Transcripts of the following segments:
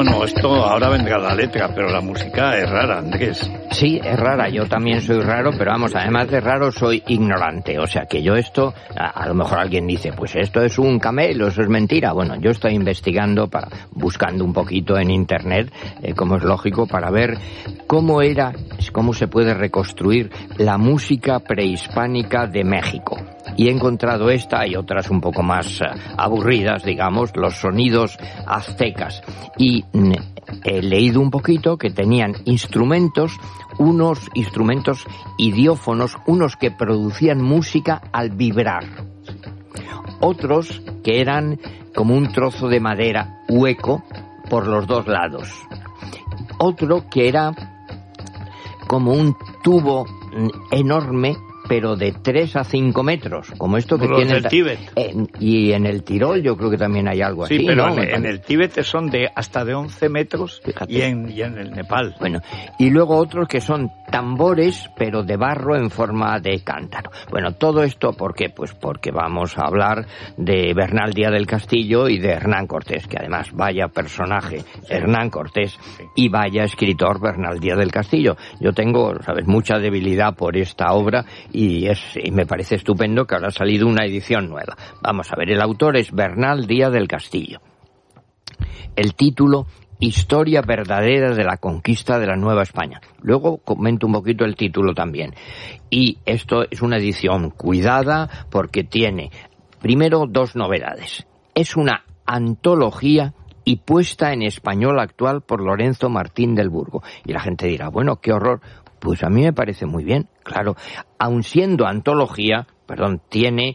Bueno, esto ahora vendrá la letra, pero la música es rara, Andrés. Sí, es rara, yo también soy raro, pero vamos, además de raro soy ignorante, o sea que yo esto, a lo mejor alguien dice, pues esto es un camelo, eso es mentira. Bueno, yo estoy investigando, buscando un poquito en internet, como es lógico, para ver cómo se puede reconstruir la música prehispánica de México. Y he encontrado esta y otras un poco más aburridas, digamos, los sonidos aztecas. Y he leído un poquito que tenían unos instrumentos idiófonos, unos que producían música al vibrar. Otros que eran como un trozo de madera hueco por los dos lados. Otro que era como un tubo enorme, pero de 3 a 5 metros, como esto que tiene el Tíbet. Y en el Tirol yo creo que también hay algo así. Sí, pero ¿no? en el Tíbet son hasta de 11 metros. Fíjate. Y en el Nepal. Bueno, y luego otros que son tambores, pero de barro en forma de cántaro. Bueno, todo esto, ¿por qué? Pues porque vamos a hablar de Bernal Díaz del Castillo y de Hernán Cortés, que además vaya personaje Hernán Cortés y vaya escritor Bernal Díaz del Castillo. Yo tengo, sabes, mucha debilidad por esta obra y me parece estupendo que ahora ha salido una edición nueva. Vamos a ver, el autor es Bernal Díaz del Castillo. El título: Historia verdadera de la conquista de la Nueva España. Luego comento un poquito el título también. Y esto es una edición cuidada porque tiene, primero, 2 novedades. Es una antología y puesta en español actual por Lorenzo Martín del Burgo. Y la gente dirá, bueno, qué horror. Pues a mí me parece muy bien, claro. Aun siendo antología, tiene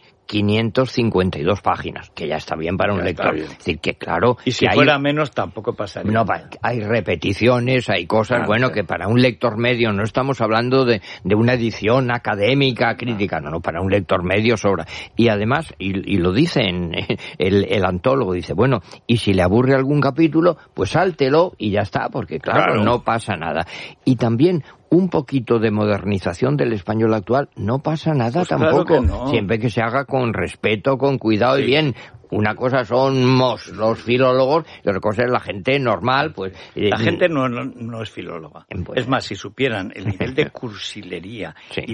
552 páginas, que ya está bien para un lector. Es decir, que claro... Y si fuera menos, tampoco pasaría. No, hay repeticiones, hay cosas, que para un lector medio, no estamos hablando de una edición académica, crítica, no, para un lector medio sobra. Y además, y lo dice el antólogo, dice, bueno, y si le aburre algún capítulo, pues sáltelo y ya está, porque claro, no pasa nada. Y también un poquito de modernización del español actual, no pasa nada pues tampoco, claro que no. Siempre que se haga con respeto, con cuidado y bien. Una cosa somos los filólogos y otra cosa es la gente normal, pues... La gente no es filóloga. Pues, es más, si supieran el nivel de cursilería y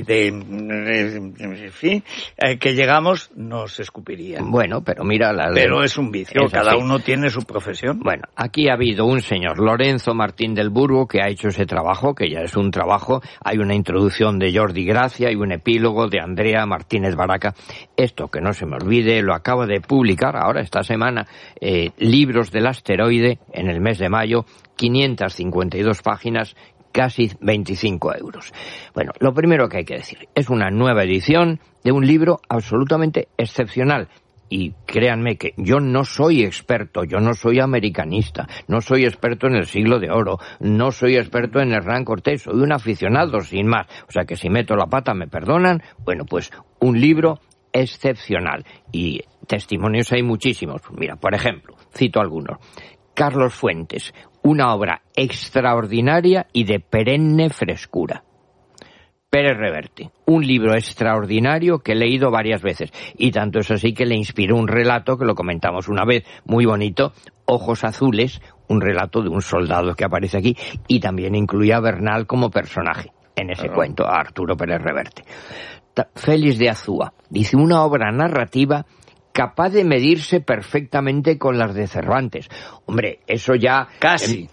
en fin, que llegamos, nos escupirían. Bueno, pero mira... Pero es un vicio, cada uno tiene su profesión. Bueno, aquí ha habido un señor, Lorenzo Martín del Burgo, que ha hecho ese trabajo, que ya es un trabajo. Hay una introducción de Jordi Gracia y un epílogo de Andrea Martínez Baraca. Esto, que no se me olvide, lo acaba de publicar ahora esta semana, Libros del Asteroide, en el mes de mayo, 552 páginas, casi 25 euros. Bueno, lo primero que hay que decir, es una nueva edición de un libro absolutamente excepcional. Y créanme que yo no soy experto, yo no soy americanista, no soy experto en el Siglo de Oro, no soy experto en Hernán Cortés, soy un aficionado sin más. O sea que si meto la pata me perdonan. Bueno, pues un libro excepcional. Y testimonios hay muchísimos. Mira, por ejemplo, cito algunos. Carlos Fuentes, una obra extraordinaria y de perenne frescura. Pérez Reverte, un libro extraordinario que he leído varias veces. Y tanto es así que le inspiró un relato, que lo comentamos una vez, muy bonito, Ojos Azules, un relato de un soldado que aparece aquí, y también incluía a Bernal como personaje en ese cuento, a Arturo Pérez Reverte. Félix de Azúa, dice, una obra narrativa capaz de medirse perfectamente con las de Cervantes. Hombre, eso ya... Casi.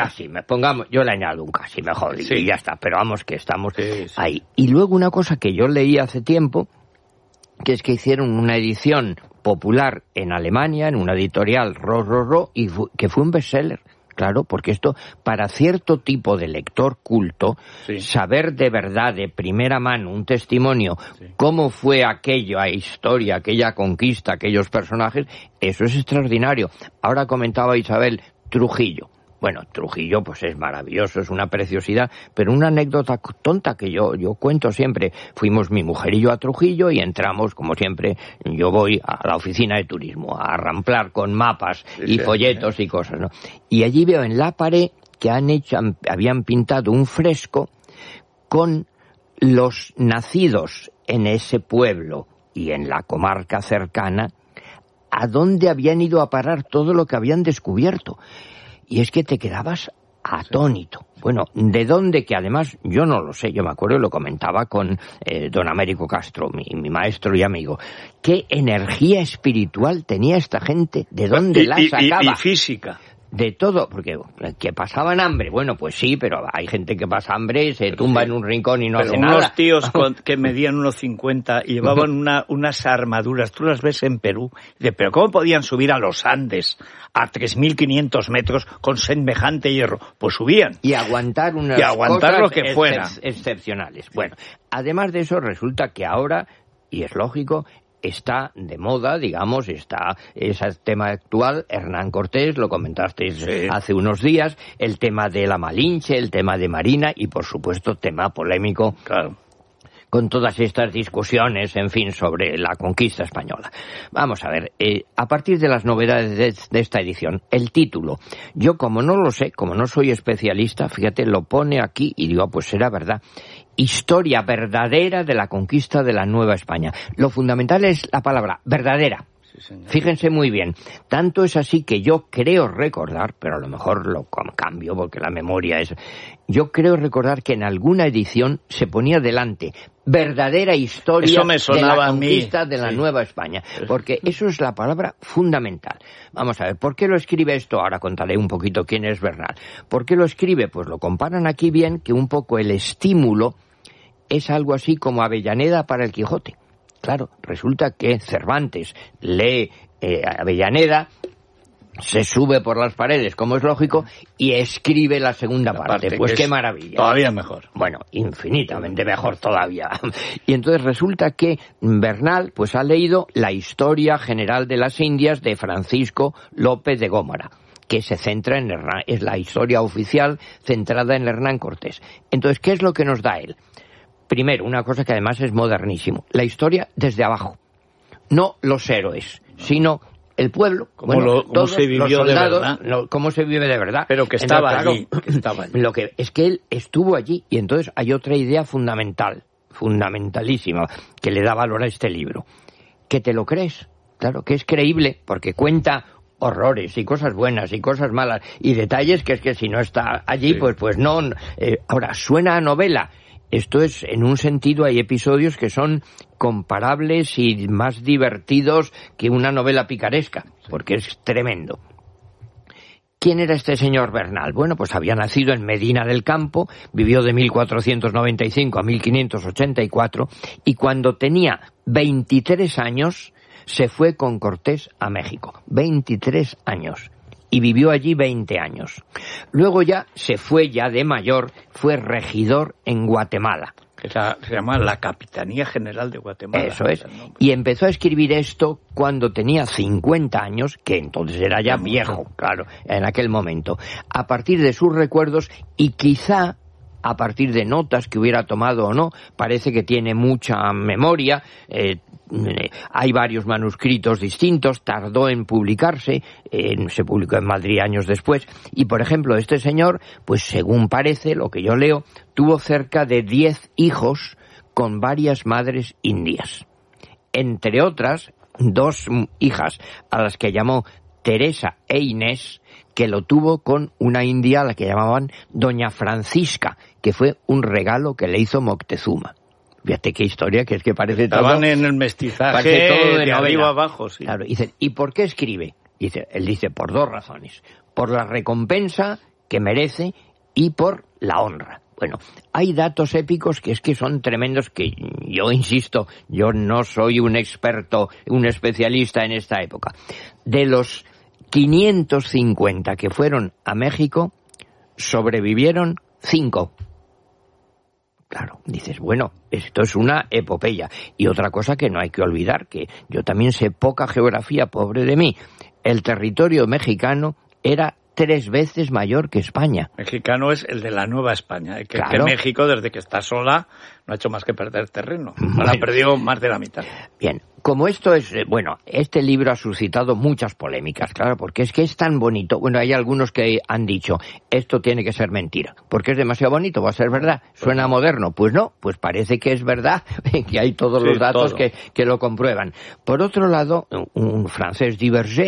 Yo le añado un casi mejor y ya está, pero vamos que estamos ahí. Y luego una cosa que yo leí hace tiempo, que es que hicieron una edición popular en Alemania, en una editorial, y que fue un bestseller. Claro, porque esto, para cierto tipo de lector culto, saber de verdad, de primera mano, un testimonio, cómo fue aquella historia, aquella conquista, aquellos personajes, eso es extraordinario. Ahora comentaba Isabel Trujillo. Bueno, Trujillo pues es maravilloso, es una preciosidad, pero una anécdota tonta que yo cuento siempre. Fuimos mi mujer y yo a Trujillo y entramos, como siempre, yo voy a la oficina de turismo, a ramplar con mapas y folletos y cosas, ¿no? Y allí veo en la pared que habían pintado un fresco con los nacidos en ese pueblo y en la comarca cercana, a dónde habían ido a parar todo lo que habían descubierto. y es que te quedabas atónito. Bueno, ¿de dónde? Que además yo no lo sé, yo me acuerdo y lo comentaba con don Américo Castro, mi maestro y amigo. ¿Qué energía espiritual tenía esta gente? ¿De dónde la sacaba? Y física. De todo, porque que pasaban hambre, bueno, pues sí, pero hay gente que pasa hambre, se tumba en un rincón y no hace nada. Unos tíos que medían 1,50 y llevaban unas armaduras, tú las ves en Perú, pero ¿cómo podían subir a los Andes a 3.500 metros con semejante hierro? Pues subían. Y aguantar unas cosas lo que fuera. Excepcionales. Bueno, además de eso, resulta que ahora, y es lógico, está de moda, digamos, está ese tema actual, Hernán Cortés, lo comentasteis hace unos días, el tema de la Malinche, el tema de Marina y, por supuesto, tema polémico. Claro. Con todas estas discusiones, en fin, sobre la conquista española. Vamos a ver, a partir de las novedades de esta edición, el título. Yo, como no lo sé, como no soy especialista, fíjate, lo pone aquí y digo, pues será verdad. Historia verdadera de la conquista de la Nueva España. Lo fundamental es la palabra verdadera. Fíjense muy bien. Tanto es así que yo creo recordar, pero a lo mejor lo cambio porque la memoria es... Yo creo recordar que en alguna edición se ponía delante verdadera historia de la conquista de la Nueva España. Porque eso es la palabra fundamental. Vamos a ver, ¿por qué lo escribe esto? Ahora contaré un poquito quién es Bernal. ¿Por qué lo escribe? Pues lo comparan aquí bien, que un poco el estímulo es algo así como Avellaneda para el Quijote. Claro, resulta que Cervantes lee Avellaneda, se sube por las paredes, como es lógico, y escribe la segunda parte. Pues qué maravilla. Todavía mejor. Bueno, infinitamente mejor todavía. Y entonces resulta que Bernal pues ha leído la Historia General de las Indias de Francisco López de Gómara, que se centra en Hernán, es la historia oficial centrada en Hernán Cortés. Entonces, ¿qué es lo que nos da él? Primero, una cosa que además es modernísimo, la historia desde abajo. No los héroes, sino el pueblo, cómo se vivió los soldados, de verdad. Cómo se vive de verdad. Pero que estaba allí. Lo que es que él estuvo allí, y entonces hay otra idea fundamentalísima, que le da valor a este libro. Que te lo crees, claro, que es creíble, porque cuenta horrores y cosas buenas y cosas malas, y detalles que es que si no está allí, pues no. Ahora, suena a novela. Esto es, en un sentido, hay episodios que son comparables y más divertidos que una novela picaresca, porque es tremendo. ¿Quién era este señor Bernal? Bueno, pues había nacido en Medina del Campo, vivió de 1495 a 1584, y cuando tenía 23 años se fue con Cortés a México. 23 años. Y vivió allí 20 años. Luego ya se fue, ya de mayor, fue regidor en Guatemala. Se llama la Capitanía General de Guatemala. Eso es. Y empezó a escribir esto cuando tenía 50 años, que entonces era ya viejo, claro, en aquel momento. A partir de sus recuerdos y quizá a partir de notas que hubiera tomado o no, parece que tiene mucha memoria, hay varios manuscritos distintos, tardó en publicarse, se publicó en Madrid años después, y por ejemplo este señor, pues según parece, lo que yo leo, tuvo cerca de 10 hijos con varias madres indias. Entre otras, 2 hijas a las que llamó Teresa e Inés, que lo tuvo con una india a la que llamaban Doña Francisca, que fue un regalo que le hizo Moctezuma. Fíjate qué historia, que es que parece Estaban todo... en el mestizaje, parece todo de arriba abajo, sí. Claro, ¿y por qué escribe? Él dice, por 2 razones. Por la recompensa que merece y por la honra. Bueno, hay datos épicos que es que son tremendos, que yo insisto, yo no soy un experto, un especialista en esta época. De los 550 que fueron a México, sobrevivieron 5. Claro, dices, bueno, esto es una epopeya. Y otra cosa que no hay que olvidar, que yo también sé poca geografía, pobre de mí. El territorio mexicano era 3 veces mayor que España. Mexicano es el de la Nueva España. Que México, desde que está sola, no ha hecho más que perder terreno. Ahora ha perdido más de la mitad. Bien, como esto es... Bueno, este libro ha suscitado muchas polémicas, claro, porque es que es tan bonito. Bueno, hay algunos que han dicho, esto tiene que ser mentira, porque es demasiado bonito, va a ser verdad. Suena moderno. Pues no, pues parece que es verdad, que hay todos los datos que lo comprueban. Por otro lado, un francés, Diverger,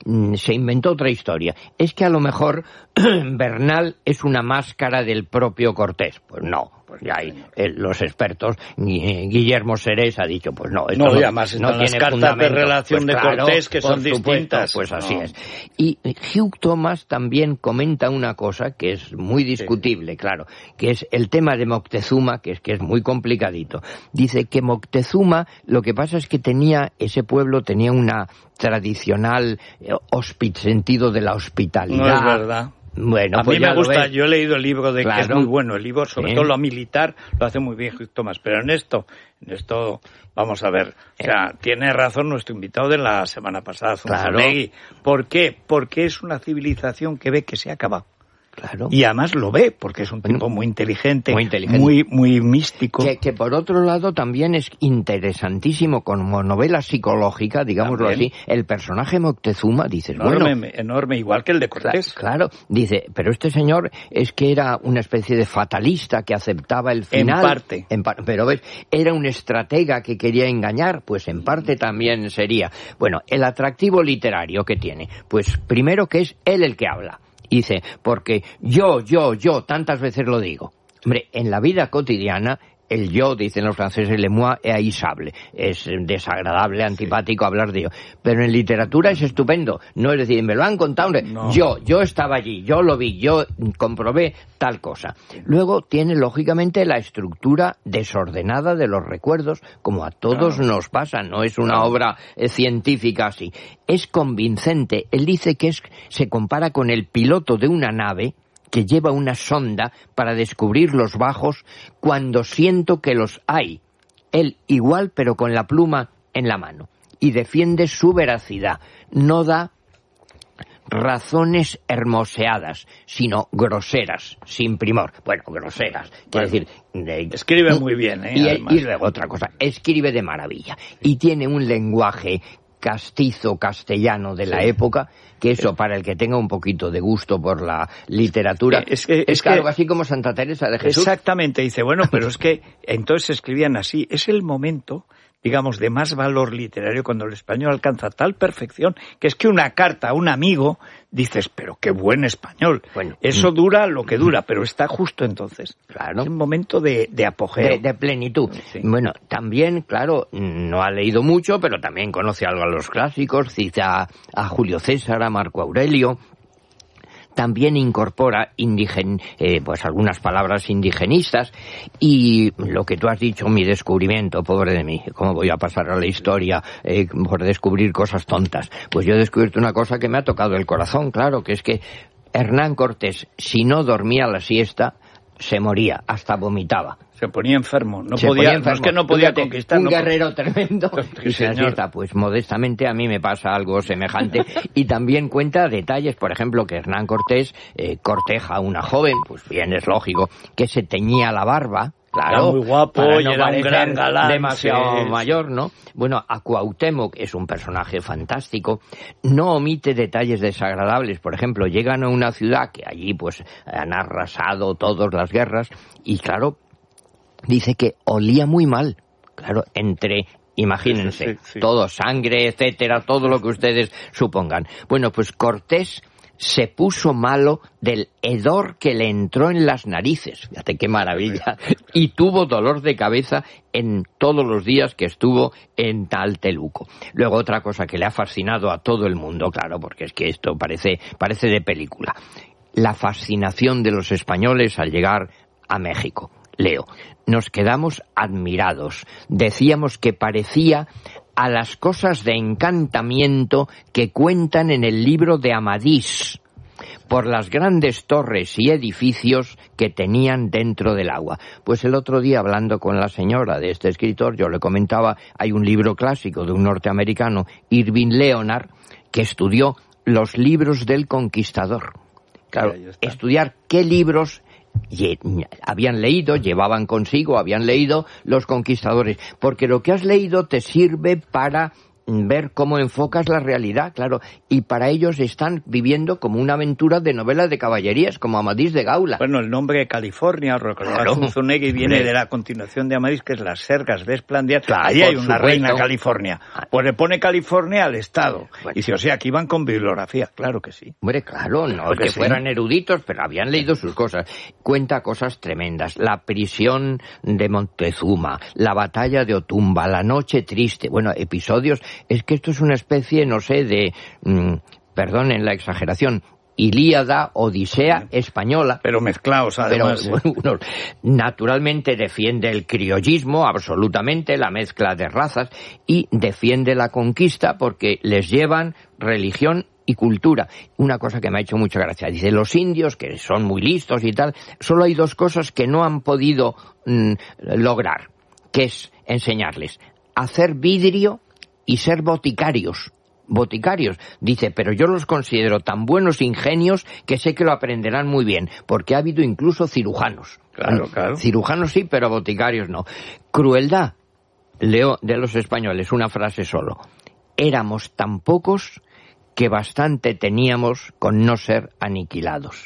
se inventó otra historia. Es que a lo mejor Bernal es una máscara del propio Cortés. Pues no. Pues ya hay los expertos, Guillermo Serés ha dicho, pues no, esto no tiene las cartas de relación pues de Cortés que son distintas. Pues así es. Y Hugh Thomas también comenta una cosa que es muy discutible, claro, que es el tema de Moctezuma, que es muy complicadito. Dice que Moctezuma, lo que pasa es que ese pueblo tenía una tradicional sentido de la hospitalidad. No es verdad. Bueno, a pues mí me gusta, yo he leído el libro que es muy bueno, el libro, sobre todo lo militar, lo hace muy bien Tomás, pero en esto, vamos a ver, o sea, tiene razón nuestro invitado de la semana pasada, Zunzunegui. ¿Por qué? Porque es una civilización que ve que se acaba. Claro. Y además lo ve, porque es un tipo muy inteligente, muy místico. Que por otro lado también es interesantísimo como novela psicológica, digámoslo así, el personaje Moctezuma, dices, enorme, igual que el de Cortés. Claro, dice, pero este señor es que era una especie de fatalista que aceptaba el final. En parte. Pero ves, era un estratega que quería engañar, pues en parte también sería. Bueno, el atractivo literario que tiene, pues primero que es él el que habla. Dice, porque yo, tantas veces lo digo. Hombre, en la vida cotidiana, el yo, dicen los franceses, le moi est haïssable. Es desagradable, antipático hablar de yo. Pero en literatura es estupendo. No es decir, me lo han contado. No. Yo estaba allí, yo lo vi, yo comprobé tal cosa. Luego tiene, lógicamente, la estructura desordenada de los recuerdos, como a todos nos pasa. No es una obra científica así. Es convincente. Él dice que se compara con el piloto de una nave que lleva una sonda para descubrir los bajos cuando siento que los hay. Él igual, pero con la pluma en la mano. Y defiende su veracidad. No da razones hermoseadas, sino groseras, sin primor. Bueno, groseras. Quiero decir... escribe muy bien, y luego otra cosa, escribe de maravilla. Y tiene un lenguaje castizo castellano de la época, que eso para el que tenga un poquito de gusto por la literatura es algo así como Santa Teresa de Jesús. Exactamente, dice, bueno, pero es que entonces escribían así, es el momento, digamos, de más valor literario cuando el español alcanza tal perfección que es que una carta a un amigo dices, pero qué buen español. Bueno, eso dura lo que dura, pero está justo entonces. Claro. Es un momento de apogeo. De plenitud. Sí. Bueno, también, claro, no ha leído mucho, pero también conoce algo a los clásicos, cita a Julio César, a Marco Aurelio. También incorpora pues algunas palabras indigenistas y lo que tú has dicho, mi descubrimiento, pobre de mí, ¿cómo voy a pasar a la historia por descubrir cosas tontas? Pues yo he descubierto una cosa que me ha tocado el corazón, claro, que es que Hernán Cortés, si no dormía la siesta, se moría, hasta vomitaba. Se ponía enfermo, no es que no podía conquistar. Un guerrero tremendo. Y se siesta, pues modestamente a mí me pasa algo semejante. Y también cuenta detalles, por ejemplo, que Hernán Cortés corteja a una joven, pues bien, es lógico, que se teñía la barba. Claro, era muy guapo y era un gran galán. Demasiado mayor, ¿no? Bueno, a Cuauhtémoc es un personaje fantástico. No omite detalles desagradables. Por ejemplo, llegan a una ciudad que allí pues han arrasado todas las guerras y claro, dice que olía muy mal. Claro, imagínense, todo, sangre, etcétera, todo lo que ustedes supongan. Bueno, pues Cortés se puso malo del hedor que le entró en las narices. Fíjate qué maravilla. Y tuvo dolor de cabeza en todos los días que estuvo en Talteluco. Luego otra cosa que le ha fascinado a todo el mundo, claro, porque es que esto parece de película. La fascinación de los españoles al llegar a México. Leo, nos quedamos admirados. Decíamos que parecía a las cosas de encantamiento que cuentan en el libro de Amadís, por las grandes torres y edificios que tenían dentro del agua. Pues el otro día, hablando con la señora de este escritor, yo le comentaba, hay un libro clásico de un norteamericano, Irving Leonard, que estudió los libros del conquistador. Claro, estudiar qué libros habían leído, llevaban consigo, habían leído los conquistadores, porque lo que has leído te sirve para ver cómo enfocas la realidad, claro, y para ellos están viviendo como una aventura de novela de caballerías, como Amadís de Gaula. Bueno, el nombre de California, recordar Zunzunegui, viene de la continuación de Amadís, que es las Sergas de Esplandiar. Claro, ahí hay una supuesto. reina California. Pues le pone California al Estado. Bueno. Y dice, o sea, que iban con bibliografía. Claro que sí. Hombre, claro, no Porque que sí. fueran eruditos, pero habían leído sus cosas. Cuenta cosas tremendas. La prisión de Montezuma, la batalla de Otumba, la noche triste. Bueno, episodios. Es que esto es una especie, no sé, de... perdonen la exageración, Ilíada, Odisea española. Pero mezclados, además. Pero, bueno, naturalmente defiende el criollismo, absolutamente, la mezcla de razas, y defiende la conquista porque les llevan religión y cultura. Una cosa que me ha hecho mucha gracia. Dice, los indios, que son muy listos y tal, solo hay dos cosas que no han podido lograr, que es enseñarles hacer vidrio y ser boticarios. Dice, pero yo los considero tan buenos ingenios que sé que lo aprenderán muy bien, porque ha habido incluso cirujanos. Claro, claro. Cirujanos sí, pero boticarios no. Crueldad, leo de los españoles una frase solo. Éramos tan pocos que bastante teníamos con no ser aniquilados.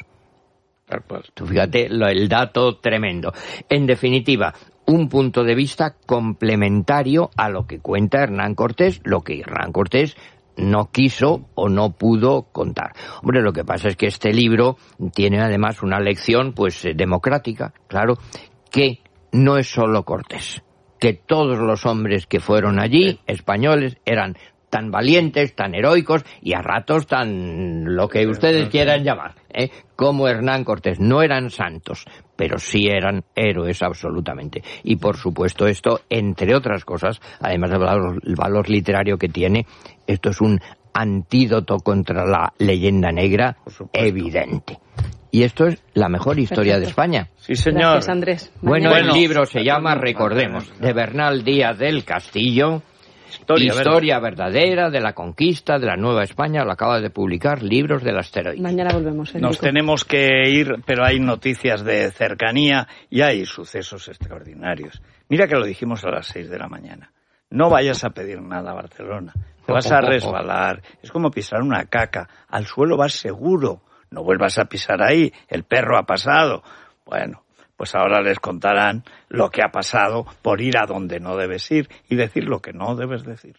Tú fíjate el dato tremendo. En definitiva, un punto de vista complementario a lo que cuenta Hernán Cortés, lo que Hernán Cortés no quiso o no pudo contar. Hombre, lo que pasa es que este libro tiene además una lección, pues, democrática, claro, que no es solo Cortés, que todos los hombres que fueron allí, españoles, eran tan valientes, tan heroicos y a ratos tan lo que ustedes quieran llamar, como Hernán Cortés. No eran santos, pero sí eran héroes absolutamente. Y por supuesto esto, entre otras cosas, además del valor literario que tiene, esto es un antídoto contra la leyenda negra evidente. Y esto es la mejor historia de España. Sí, señor. Gracias, Andrés. Bueno, el libro se llama, recordemos, de Bernal Díaz del Castillo, Historia verdadera de la conquista de la Nueva España. Lo acaba de publicar, Libros del Asteroide. Mañana volvemos. Nos tenemos que ir, pero hay noticias de cercanía y hay sucesos extraordinarios. Mira que lo dijimos a las 6 de la mañana. No vayas a pedir nada a Barcelona. Te vas a resbalar. Es como pisar una caca. Al suelo vas seguro. No vuelvas a pisar ahí. El perro ha pasado. Bueno, pues ahora les contarán lo que ha pasado por ir a donde no debes ir y decir lo que no debes decir.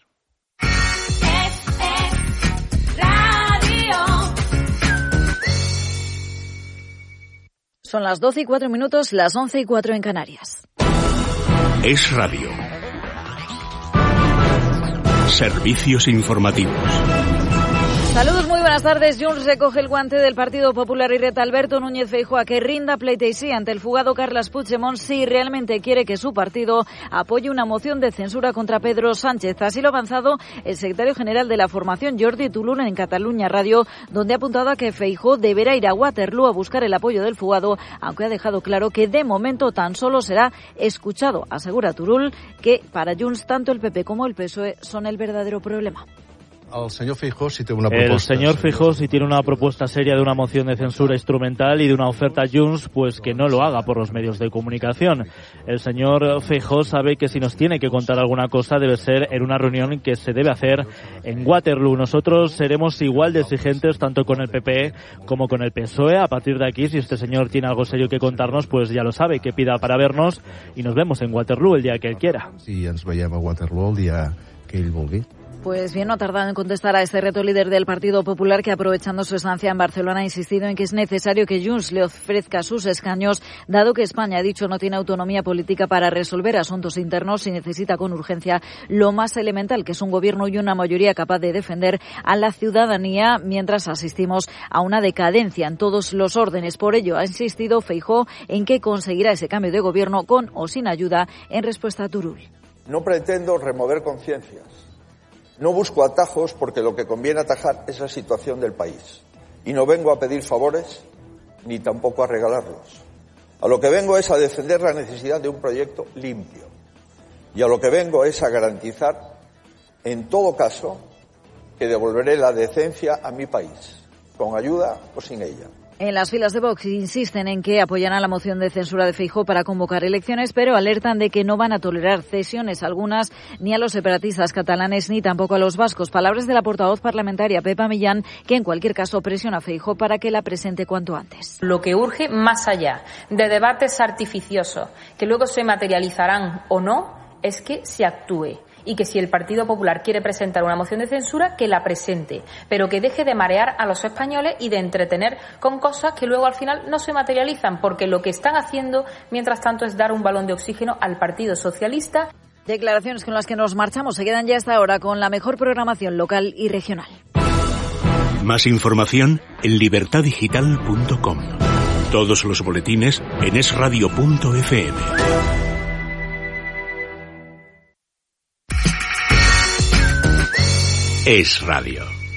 Son las 12:04, las 11:04 en Canarias. Es Radio. Servicios informativos. Saludos, muy buenas tardes. Junts recoge el guante del Partido Popular y reta a Alberto Núñez Feijóo a que rinda pleitesía ante el fugado Carles Puigdemont si realmente quiere que su partido apoye una moción de censura contra Pedro Sánchez. Así lo ha avanzado el secretario general de la formación, Jordi Turull, en Cataluña Radio, donde ha apuntado a que Feijóo deberá ir a Waterloo a buscar el apoyo del fugado, aunque ha dejado claro que de momento tan solo será escuchado. Asegura Turull que para Junts tanto el PP como el PSOE son el verdadero problema. El señor Feijóo sí tiene una propuesta. El señor Feijóo sí tiene una propuesta seria de una moción de censura instrumental y de una oferta a Junts, pues que no lo haga por los medios de comunicación. El señor Feijóo sabe que si nos tiene que contar alguna cosa debe ser en una reunión que se debe hacer en Waterloo. Nosotros seremos igual de exigentes tanto con el PP como con el PSOE. A partir de aquí, si este señor tiene algo serio que contarnos, pues ya lo sabe, que pida para vernos y nos vemos en Waterloo el día que él quiera. Sí, ens veiem a Waterloo el día que ell vulgui. Pues bien, no ha tardado en contestar a este reto líder del Partido Popular que, aprovechando su estancia en Barcelona, ha insistido en que es necesario que Junts le ofrezca sus escaños, dado que España, ha dicho, no tiene autonomía política para resolver asuntos internos y necesita con urgencia lo más elemental, que es un gobierno y una mayoría capaz de defender a la ciudadanía, mientras asistimos a una decadencia en todos los órdenes. Por ello, ha insistido Feijóo en que conseguirá ese cambio de gobierno con o sin ayuda, en respuesta a Turull. No pretendo remover conciencias. No busco atajos porque lo que conviene atajar es la situación del país. Y no vengo a pedir favores ni tampoco a regalarlos. A lo que vengo es a defender la necesidad de un proyecto limpio. Y a lo que vengo es a garantizar, en todo caso, que devolveré la decencia a mi país, con ayuda o sin ella. En las filas de Vox insisten en que apoyarán la moción de censura de Feijóo para convocar elecciones, pero alertan de que no van a tolerar cesiones algunas ni a los separatistas catalanes ni tampoco a los vascos. Palabras de la portavoz parlamentaria Pepa Millán, que en cualquier caso presiona a Feijóo para que la presente cuanto antes. Lo que urge, más allá de debates artificiosos que luego se materializarán o no, es que se actúe. Y que si el Partido Popular quiere presentar una moción de censura, que la presente, pero que deje de marear a los españoles y de entretener con cosas que luego al final no se materializan, porque lo que están haciendo, mientras tanto, es dar un balón de oxígeno al Partido Socialista. Declaraciones con las que nos marchamos. Se quedan ya hasta ahora con la mejor programación local y regional. Más información en libertadigital.com. Todos los boletines en esradio.fm. Es Radio.